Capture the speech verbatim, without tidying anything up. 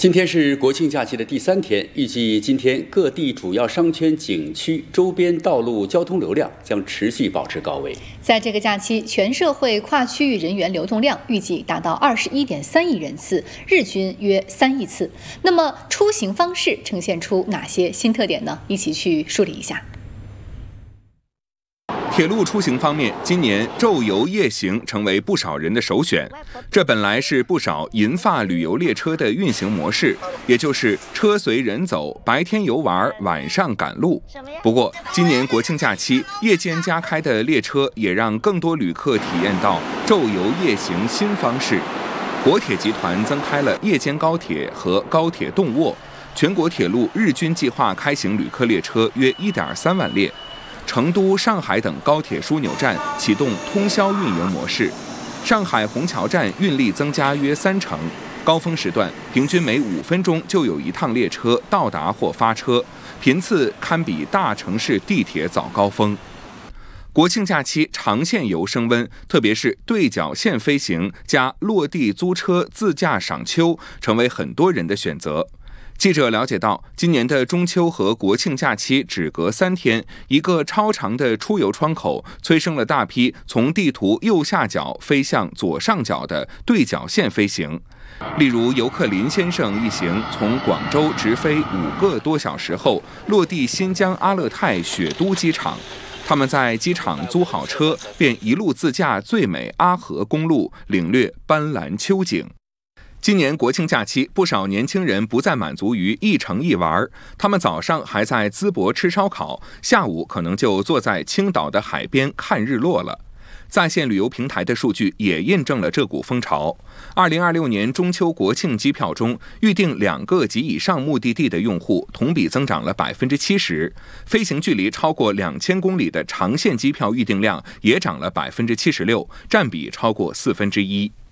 今天是国庆假期的第三天，预计今天各地主要商圈、景区周边道路交通流量将持续保持高位。 在这个假期，全社会跨区域人员流动量预计达到二十一点三亿人次，日均约三亿次。那么，出行方式呈现出哪些新特点呢？一起去梳理一下。 铁路出行方面，今年昼游夜行成为不少人的首选。这本来是不少银发旅游列车的运行模式，也就是车随人走，白天游玩，晚上赶路。不过，今年国庆假期夜间加开的列车也让更多旅客体验到昼游夜行新方式。国铁集团增开了夜间高铁和高铁动卧，全国铁路日均计划开行旅客列车约 一点三万列。成都、上海等高铁枢纽站启动通宵运营模式，上海虹桥站运力增加约三成，高峰时段平均每五分钟就有一趟列车到达或发车，频次堪比大城市地铁早高峰。国庆假期长线游升温，特别是对角线飞行加落地租车自驾赏秋，成为很多人的选择。记者了解到，今年的中秋和国庆假期只隔三天，一个超长的出游窗口催生了大批从地图右下角飞向左上角的对角线飞行。例如，游客林先生一行从广州直飞五个多小时后，落地新疆阿勒泰雪都机场。他们在机场租好车，便一路自驾最美阿河公路，领略斑斓秋景。今年国庆假期，不少年轻人不再满足于一城一玩，他们早上还在淄博吃烧烤，下午可能就坐在青岛的海边看日落了。在线旅游平台的数据也印证了这股风潮。二零二六年中秋国庆机票中，预订两个及以上目的地的用户同比增长了百分之七十，飞行距离超过两千公里的长线机票预订量也涨了百分之七十六，占比超过四分之一。